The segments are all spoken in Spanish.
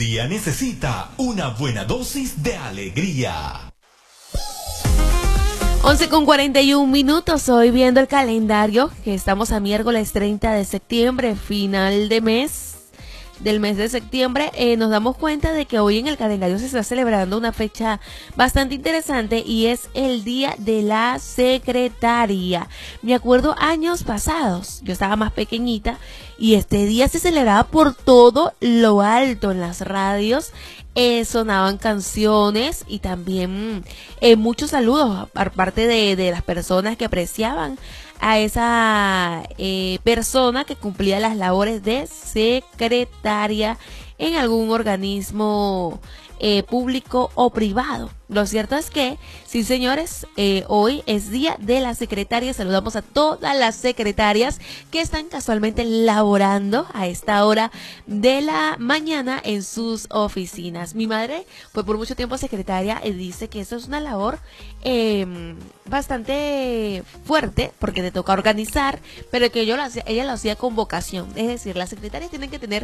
día necesita una buena dosis de alegría. 11:41. Hoy viendo el calendario, que estamos a miércoles 30 de septiembre, final de mes. Del mes de septiembre, nos damos cuenta de que hoy en el calendario se está celebrando una fecha bastante interesante y es el Día de la Secretaria. Me acuerdo años pasados, yo estaba más pequeñita y este día se celebraba por todo lo alto en las radios. Sonaban canciones y también muchos saludos por parte de las personas que apreciaban a esa persona que cumplía las labores de secretaria en algún organismo público o privado. Lo cierto es que, sí señores, hoy es Día de la Secretaria. Saludamos a todas las secretarias que están casualmente laborando a esta hora de la mañana en sus oficinas. Mi madre fue por mucho tiempo secretaria y dice que eso es una labor bastante fuerte porque te toca organizar, pero que ella lo hacía con vocación. Es decir, las secretarias tienen que tener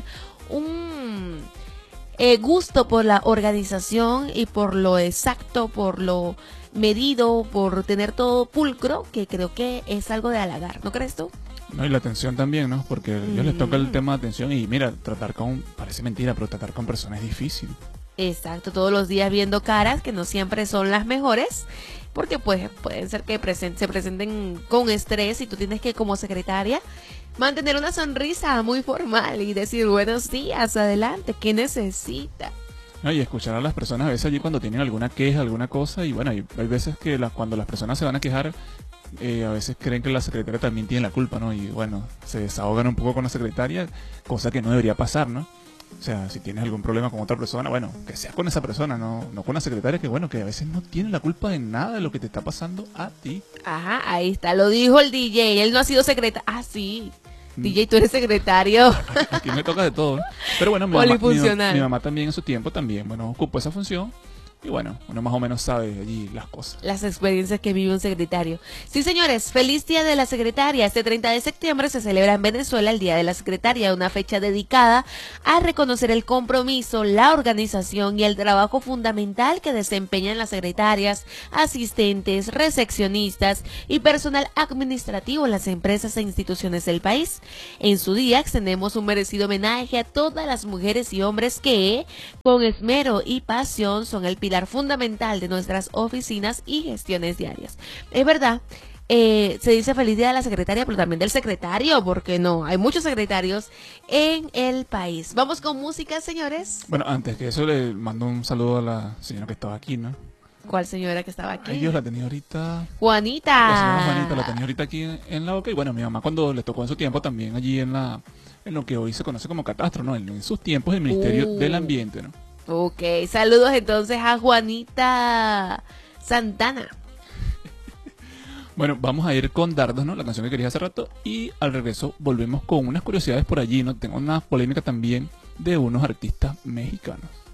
un gusto por la organización y por lo exacto, por lo medido, por tener todo pulcro, que creo que es algo de halagar, ¿no crees tú? No, y la atención también, ¿no? Porque a ellos les toca el tema de atención y mira, parece mentira, pero tratar con personas es difícil. Exacto, todos los días viendo caras que no siempre son las mejores, porque pues pueden ser que se presenten con estrés y tú tienes que, como secretaria, mantener una sonrisa muy formal y decir buenos días, adelante, ¿qué necesita? No, y escuchar a las personas a veces allí cuando tienen alguna queja, alguna cosa, y bueno, hay veces que cuando las personas se van a quejar, a veces creen que la secretaria también tiene la culpa, ¿no? Y bueno, se desahogan un poco con la secretaria, cosa que no debería pasar, ¿no? O sea, si tienes algún problema con otra persona, bueno, que sea con esa persona, no con la secretaria, que bueno, que a veces no tiene la culpa de nada de lo que te está pasando a ti. Ajá, ahí está, lo dijo el DJ, él no ha sido secretario. Ah, sí, DJ, tú eres secretario. Aquí me toca de todo, ¿no? Pero bueno, mi mamá también en su tiempo también, bueno, ocupó esa función. Y bueno, uno más o menos sabe allí las cosas. Las experiencias que vive un secretario. Sí, señores, feliz Día de la Secretaria. Este 30 de septiembre se celebra en Venezuela el Día de la Secretaria, una fecha dedicada a reconocer el compromiso, la organización y el trabajo fundamental que desempeñan las secretarias, asistentes, recepcionistas y personal administrativo en las empresas e instituciones del país. En su día extendemos un merecido homenaje a todas las mujeres y hombres que, con esmero y pasión, son el pilar fundamental de nuestras oficinas y gestiones diarias. Es verdad, se dice feliz día de la secretaria, pero también del secretario, porque no, hay muchos secretarios en el país. Vamos con música, señores. Bueno, antes que eso le mando un saludo a la señora que estaba aquí, ¿no? ¿Cuál señora que estaba aquí? Ay, Dios, la tenía ahorita. Juanita. La señora Juanita la tenía ahorita aquí en la boca. Y bueno, mi mamá cuando le tocó en su tiempo también allí en lo que hoy se conoce como catastro, ¿no? En sus tiempos el Ministerio del Ambiente, ¿no? Ok, saludos entonces a Juanita Santana. Bueno, vamos a ir con Dardos, ¿no? La canción que quería hace rato. Y al regreso volvemos con unas curiosidades por allí, ¿no? Tengo una polémica también de unos artistas mexicanos.